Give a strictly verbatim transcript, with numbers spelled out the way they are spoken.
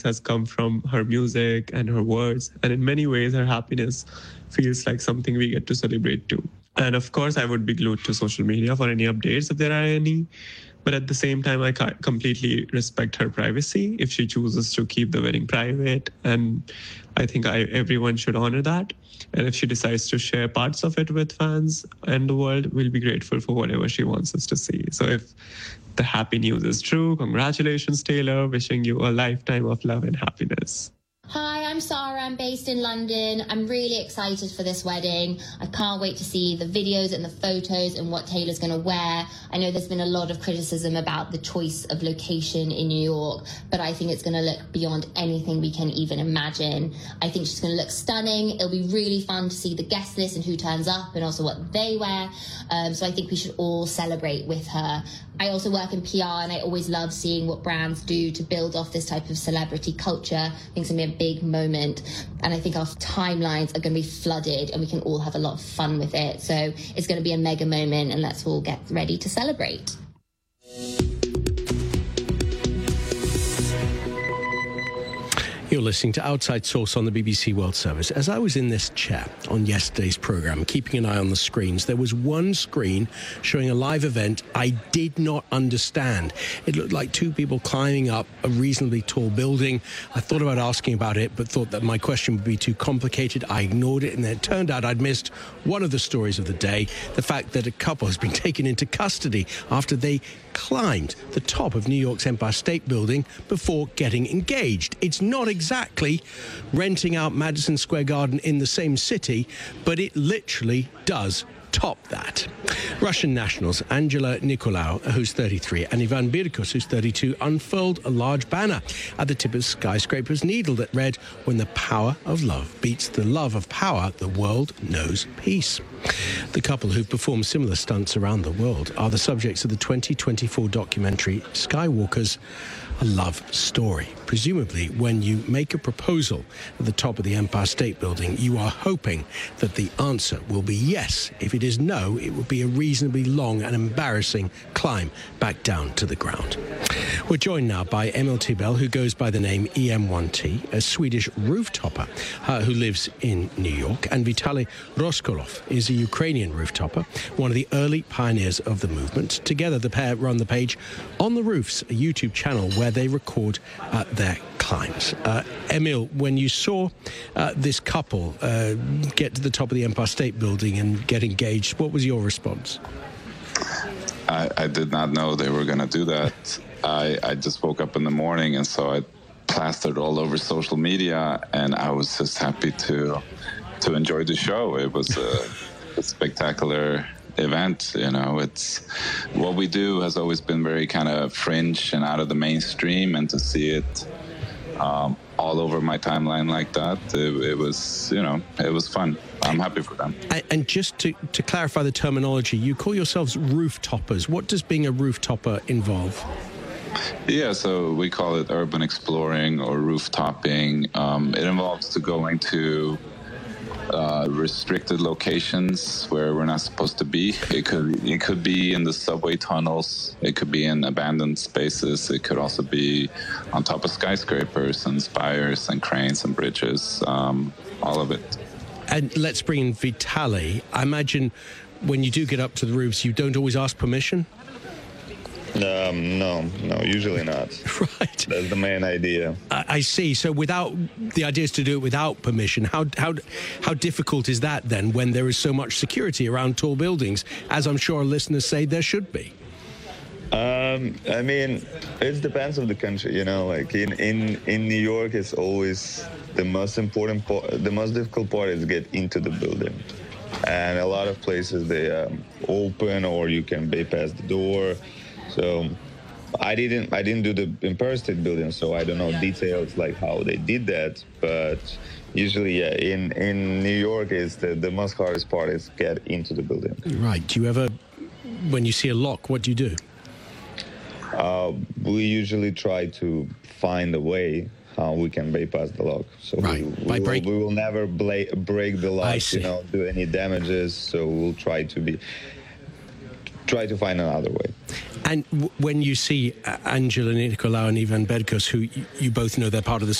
has come from her music and her words. And in many ways, her happiness feels like something we get to celebrate too. And of course, I would be glued to social media for any updates if there are any. But at the same time, I completely respect her privacy if she chooses to keep the wedding private. And I think I, everyone should honor that. And if she decides to share parts of it with fans and the world, we'll be grateful for whatever she wants us to see. So if the happy news is true, congratulations, Taylor. Wishing you a lifetime of love and happiness. Hi, I'm Sarah. I'm based in London. I'm really excited for this wedding. I can't wait to see the videos and the photos and what Taylor's going to wear. I know there's been a lot of criticism about the choice of location in New York, but I think it's going to look beyond anything we can even imagine. I think she's going to look stunning. It'll be really fun to see the guest list and who turns up and also what they wear. Um, so I think we should all celebrate with her. I also work in P R and I always love seeing what brands do to build off this type of celebrity culture. I think it's going to be a big moment, and I think our timelines are going to be flooded and we can all have a lot of fun with it. So it's going to be a mega moment, and let's all get ready to celebrate. You're listening to Outside Source on the B B C World Service. As I was in this chair on yesterday's programme, keeping an eye on the screens, there was one screen showing a live event I did not understand. It looked like two people climbing up a reasonably tall building. I thought about asking about it, but thought that my question would be too complicated. I ignored it, and then it turned out I'd missed one of the stories of the day, the fact that a couple has been taken into custody after they climbed the top of New York's Empire State Building before getting engaged. It's not exactly renting out Madison Square Garden in the same city, but it literally does top that. Russian nationals Angela Nicolau, who's thirty-three, and Ivan Birkus, who's thirty-two, unfurled a large banner at the tip of Skyscraper's Needle that read, "When the power of love beats the love of power, the world knows peace." The couple, who've performed similar stunts around the world, are the subjects of the twenty twenty-four documentary Skywalkers, a love story. Presumably, when you make a proposal at the top of the Empire State Building, you are hoping that the answer will be yes. If it is no, it will be a reasonably long and embarrassing climb back down to the ground. We're joined now by Emil Tibel, who goes by the name E M one T, a Swedish rooftopper uh, who lives in New York, and Vitaly Roskolov is a Ukrainian rooftopper, one of the early pioneers of the movement. Together, the pair run the page On the Roofs, a YouTube channel where they record uh, their climbs. Uh, Emil, when you saw uh, this couple uh, get to the top of the Empire State Building and get engaged, what was your response? I, I did not know they were going to do that. I, I just woke up in the morning and saw it plastered all over social media, and I was just happy to to enjoy the show. It was a, a spectacular event. You know, it's what we do has always been very kind of fringe and out of the mainstream, and to see it um, all over my timeline like that, it, it was, you know, it was fun. I'm happy for them. And, and just to, to clarify the terminology, you call yourselves rooftopers. What does being a rooftopper involve? Yeah, so we call it urban exploring or rooftoping. Um, it involves to going to Uh, restricted locations where we're not supposed to be. It could it could be in the subway tunnels. It could be in abandoned spaces. It could also be on top of skyscrapers and spires and cranes and bridges. Um, all of it. And let's bring in Vitaly. I imagine when you do get up to the roofs, you don't always ask permission? Um, no, no, usually not. Right. That's the main idea. I, I see. So without, the idea is to do it without permission. How, how, how difficult is that then when there is so much security around tall buildings, as I'm sure listeners say there should be? Um, I mean, it depends on the country, you know, like in, in, in New York, it's always the most important part, the most difficult part is get into the building. And a lot of places they um, open or you can bypass the door. So I didn't I didn't do the Empire State Building, so I don't know details like how they did that. But usually, yeah, in, in New York, is the, the most hardest part is get into the building. Right. Do you ever, when you see a lock, what do you do? Uh, we usually try to find a way how we can bypass the lock. So right. we, we, By will, break- we will never bla- break the lock, you know, do any damages. So we'll try to be... try to find another way. And w- when you see uh, Angela Nicolau and Ivan Berkos, who y- you both know they're part of the